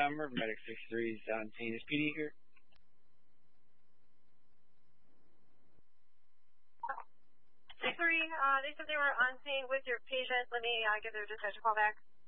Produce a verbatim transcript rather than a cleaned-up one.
Summer, Medic six three is on scene. Is P D here? six three, uh, they said they were on scene with your patient. Let me uh, give their dispatcher call back.